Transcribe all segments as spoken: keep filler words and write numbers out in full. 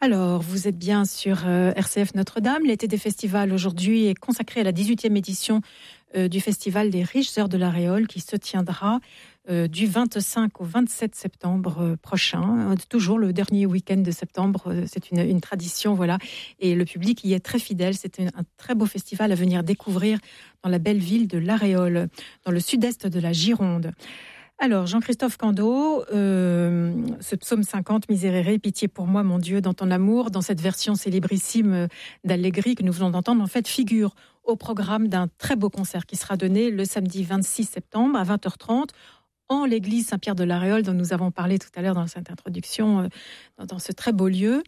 Alors, vous êtes bien sur euh, R C F Notre-Dame. L'été des festivals aujourd'hui est consacré à la dix-huitième édition euh, du Festival des Riches Heures de la Réole qui se tiendra euh, du vingt-cinq au vingt-sept septembre euh, prochain. Euh, toujours le dernier week-end de septembre, euh, c'est une, une tradition, voilà. Et le public y est très fidèle. C'est un, un très beau festival à venir découvrir dans la belle ville de La Réole, dans le sud-est de la Gironde. Alors, Jean-Christophe Candeau, euh, ce psaume cinquante, Miserere, pitié pour moi, mon Dieu, dans ton amour, dans cette version célébrissime d'Allegri que nous venons d'entendre, en fait, figure au programme d'un très beau concert qui sera donné le samedi vingt-six septembre à vingt heures trente en l'église Saint-Pierre de la Réole, dont nous avons parlé tout à l'heure dans cette introduction, euh, dans, dans ce très beau lieu,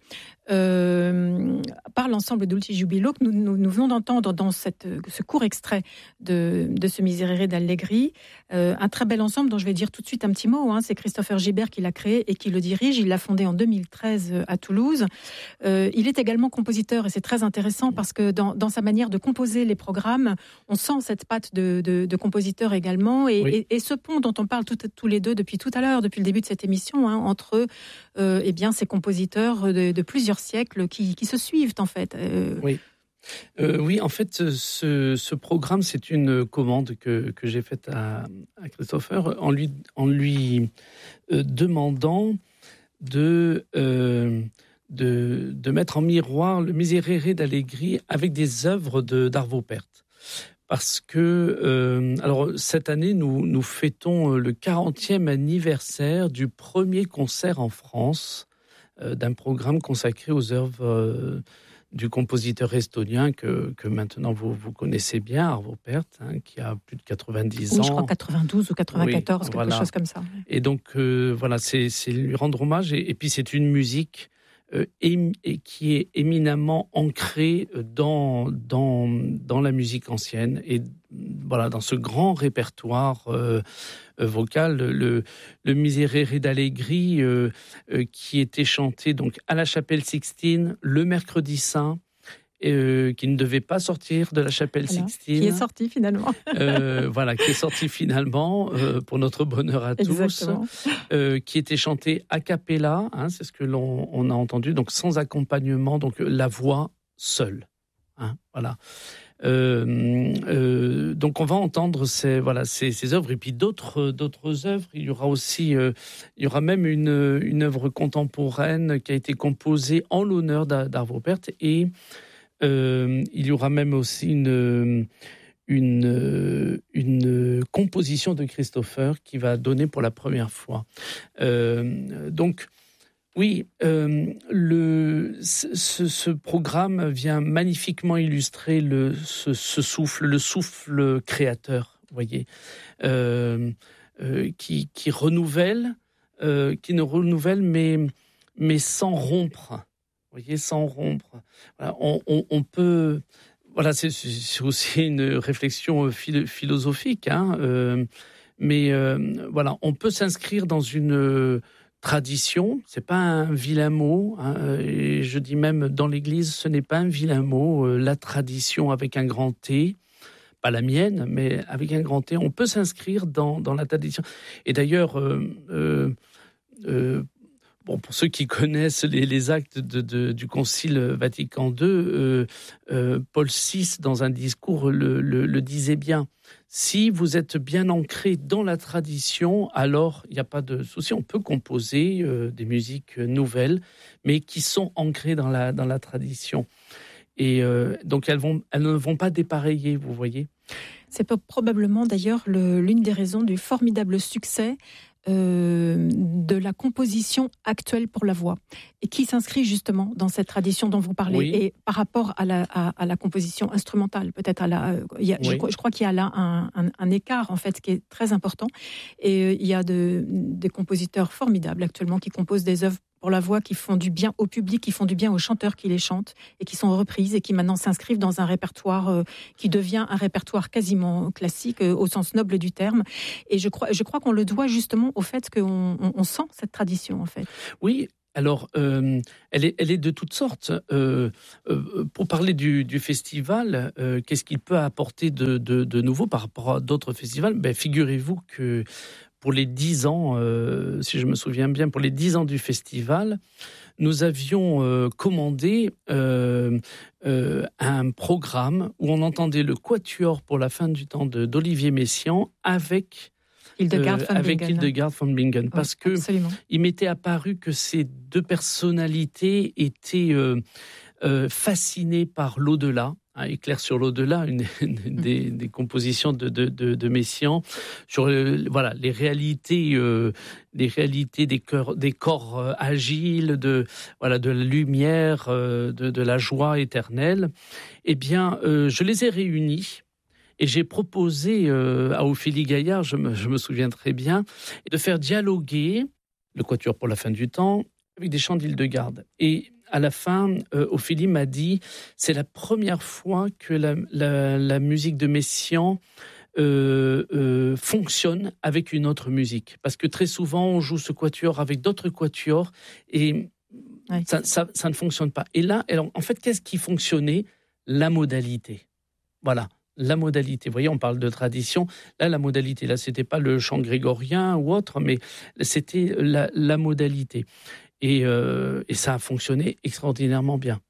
euh, par l'ensemble Dulci Jubilo que nous, nous, nous venons d'entendre dans cette, ce court extrait de, de ce Miserere d'Allegri. Euh, un très bel ensemble dont je vais dire tout de suite un petit mot. Hein, c'est Christopher Gibert qui l'a créé et qui le dirige. Il l'a fondé en deux mille treize à Toulouse. Euh, il est également compositeur et c'est très intéressant parce que dans, dans sa manière de composer les programmes, on sent cette patte de, de, de compositeur également et, oui. et, et ce pont dont on parle tout, tous les deux depuis tout à l'heure, depuis le début de cette émission, hein, entre euh, eh bien, ces compositeurs de, de plusieurs siècles qui, qui se suivent en fait. Euh, oui. Euh, oui, en fait, ce, ce programme, c'est une commande que, que j'ai faite à, à Christopher en lui, en lui euh, demandant de, euh, de, de mettre en miroir le Miserere d'Allegri avec des œuvres de, d'Arvo Pärt. Parce que, euh, alors cette année, nous, nous fêtons le quarantième anniversaire du premier concert en France euh, d'un programme consacré aux œuvres euh, du compositeur estonien que, que maintenant vous, vous connaissez bien, Arvo Pärt, hein, qui a plus de quatre-vingt-dix oui, ans. Je crois quatre-vingt-douze ou quatre-vingt-quatorze, oui, quelque voilà. chose comme ça. Et donc, euh, voilà, c'est, c'est lui rendre hommage. Et, et puis, c'est une musique euh, ém- et qui est éminemment ancrée dans, dans, dans la musique ancienne. Et voilà, dans ce grand répertoire euh, vocal, le, le Miserere d'Allegri, euh, euh, qui était chanté donc, à la Chapelle Sixtine, le mercredi saint, Euh, qui ne devait pas sortir de la Chapelle voilà, Sixtine. Qui est sorti finalement. euh, voilà, qui est sorti finalement, euh, pour notre bonheur à Exactement. tous. Euh, qui était chanté a cappella, hein, c'est ce que l'on on a entendu, donc sans accompagnement, donc la voix seule. Hein, voilà. Euh, euh, donc on va entendre ces, voilà, ces, ces œuvres et puis d'autres, d'autres œuvres. Il y aura aussi, euh, il y aura même une, une œuvre contemporaine qui a été composée en l'honneur d'Arvo Pärt et Euh, il y aura même aussi une, une, une composition de Christopher qui va donner pour la première fois. Euh, donc, oui, euh, le, ce, ce programme vient magnifiquement illustrer le, ce, ce souffle, le souffle créateur, vous voyez, euh, euh, qui, qui renouvelle, euh, qui ne renouvelle, mais, mais sans rompre. Vous voyez, sans rompre. Voilà, on, on, on peut. Voilà, c'est, c'est aussi une réflexion philo- philosophique, hein, euh, mais euh, voilà, on peut s'inscrire dans une tradition. C'est pas un vilain mot, hein, et je dis même dans l'Église, ce n'est pas un vilain mot. Euh, la tradition avec un grand T, pas la mienne, mais avec un grand T, on peut s'inscrire dans dans la tradition. Et d'ailleurs. Euh, euh, euh, Bon, pour ceux qui connaissent les, les actes de, de, du Concile Vatican deux, euh, euh, Paul six, dans un discours, le, le, le disait bien. Si vous êtes bien ancré dans la tradition, alors il n'y a pas de souci. On peut composer euh, des musiques nouvelles, mais qui sont ancrées dans la, dans la tradition. Et euh, donc, elles, vont, elles ne vont pas dépareiller, vous voyez. C'est probablement d'ailleurs le, l'une des raisons du formidable succès Euh, de la composition actuelle pour la voix et qui s'inscrit justement dans cette tradition dont vous parlez oui. et par rapport à la, à, à la composition instrumentale peut-être à la, euh, il y a, oui. je, je crois qu'il y a là un, un, un écart en fait qui est très important et euh, il y a de, des compositeurs formidables actuellement qui composent des œuvres pour la voix qui font du bien au public, qui font du bien aux chanteurs qui les chantent et qui sont reprises et qui maintenant s'inscrivent dans un répertoire euh, qui devient un répertoire quasiment classique euh, au sens noble du terme. Et je crois, je crois qu'on le doit justement au fait qu'on on, on sent cette tradition en fait. Oui. Alors, euh, elle, est, elle est de toutes sortes. Euh, euh, pour parler du, du festival, euh, qu'est-ce qu'il peut apporter de, de, de nouveau par rapport à d'autres festivals ? Ben, figurez-vous que pour les dix ans, euh, si je me souviens bien, pour les dix ans du festival, nous avions euh, commandé euh, euh, un programme où on entendait le quatuor pour la fin du temps de, d'Olivier Messiaen avec Hildegard von euh, avec Bingen. Hildegard von Bingen, parce oui, que absolument. il m'était apparu que ces deux personnalités étaient euh, euh, fascinées par l'au-delà. Hein, Éclair sur l'au-delà, une, une des, des compositions de, de, de, de Messiaen, sur euh, voilà, les réalités, euh, les réalités des, cœurs, des corps euh, agiles, de, voilà, de la lumière, euh, de, de la joie éternelle. Eh bien, euh, je les ai réunis. Et j'ai proposé euh, à Ophélie Gaillard, je me, je me souviens très bien, de faire dialoguer le quatuor pour la fin du temps avec des chants d'Hildegard. Et à la fin, euh, Ophélie m'a dit, c'est la première fois que la, la, la musique de Messiaen euh, euh, fonctionne avec une autre musique. Parce que très souvent, on joue ce quatuor avec d'autres quatuors et oui. ça, ça, ça ne fonctionne pas. Et là, alors, en fait, qu'est-ce qui fonctionnait ? La modalité. Voilà. La modalité. Vous voyez, on parle de tradition. Là, la modalité, là, c'était pas le chant grégorien ou autre, mais c'était la, la modalité. Et, euh, et ça a fonctionné extraordinairement bien.